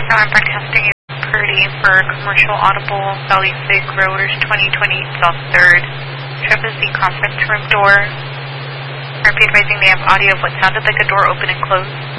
So I'm broadcasting Purdy for Commercial Audible Valley Sig Growers 2020 South 3rd. Trip is the conference room door. RP advising they have audio of what sounded like a door open and close.